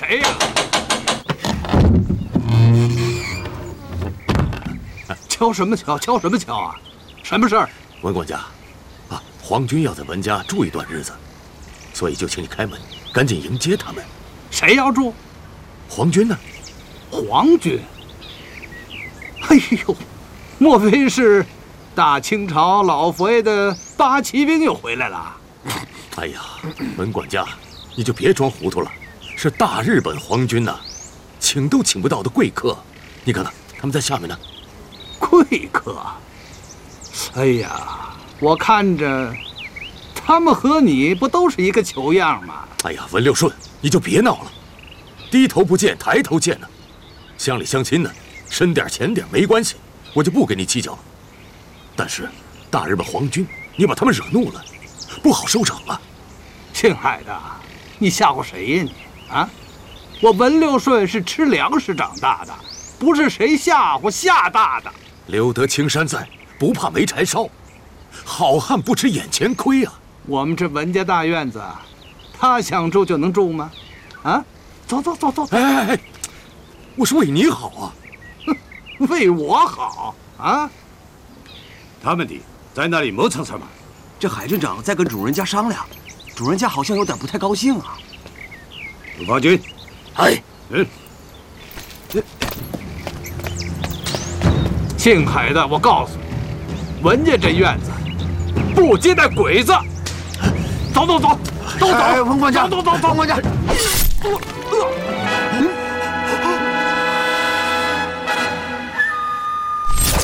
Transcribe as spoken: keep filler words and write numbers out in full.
谁呀？敲什么敲？敲什么敲啊？什么事儿？ 文管家，啊，皇军要在文家住一段日子，所以就请你开门，赶紧迎接他们。 谁要住？ 皇军呢？ 皇军？哎呦，莫非是大清朝老佛爷的八旗兵又回来了？ 哎呀，文管家，你就别装糊涂了，是大日本皇军呐，请都请不到的贵客。你看看，他们在下面呢。 贵客？哎呀，我看着他们和你不都是一个球样吗？ 哎呀，文六顺，你就别闹了，低头不见抬头见呢。乡里乡亲呢，深点浅点没关系，我就不跟你计较了。但是大日本皇军，你把他们惹怒了，不好收场啊！ 姓海的，你吓唬谁呀你啊？我文六顺是吃粮食长大的，不是谁吓唬吓大的。 留得青山在，不怕没柴烧。好汉不吃眼前亏啊！ 我们这文家大院子，他想住就能住吗？啊，走走走走。 哎哎哎，我是为你好啊！ 为我好啊！ 他们的在那里磨蹭什么？ 这海镇长在跟主人家商量，主人家好像有点不太高兴啊。 鲁发军， 哎， 嗯， 姓海的，我告诉你，文家这院子不接待鬼子。走走走，都走！ 哎，文管家， 走走走走， 文管家。 呃呃